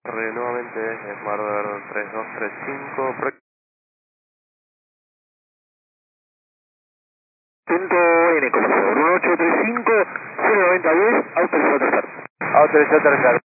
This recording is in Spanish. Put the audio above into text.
Nuevamente, Smartwear 3235. Punto N, como 1835, 09010, autorizado tercero. Autorizado tercero.